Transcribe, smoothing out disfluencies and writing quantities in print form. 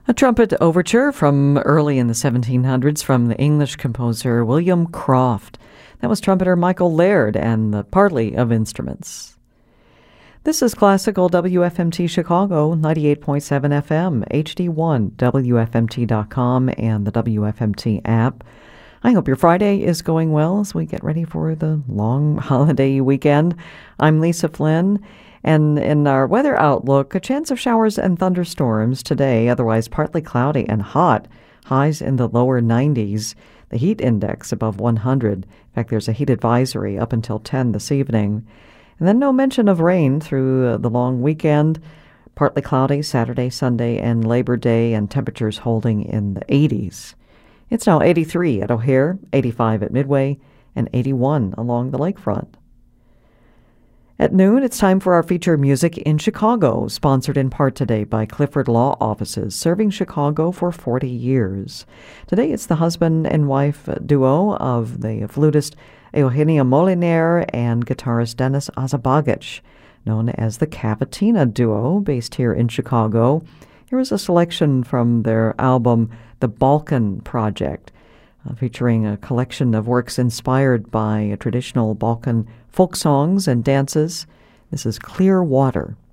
A trumpet overture from early in the 1700s from the English composer William Croft. That was trumpeter Michael Laird and the parley of instruments. This is classical WFMT Chicago, 98.7 FM, HD1, WFMT.com, and the WFMT app. I hope your Friday is going well as we get ready for the long holiday weekend. I'm Lisa Flynn. And in our weather outlook, a chance of showers and thunderstorms today, otherwise partly cloudy and hot, highs in the lower 90s, the heat index above 100. In fact, there's a heat advisory up until 10 this evening. And then no mention of rain through the long weekend, partly cloudy Saturday, Sunday, and Labor Day, and temperatures holding in the 80s. It's now 83 at O'Hare, 85 at Midway, and 81 along the lakefront. At noon, it's time for our feature Music in Chicago, sponsored in part today by Clifford Law Offices, serving Chicago for 40 years. Today, it's the husband and wife duo of the flutist Eugenia Moliner and guitarist Dennis Azabagic, known as the Cavatina Duo, based here in Chicago. Here is a selection from their album, The Balkan Project, featuring a collection of works inspired by traditional Balkan folk songs and dances. This is Clear Water.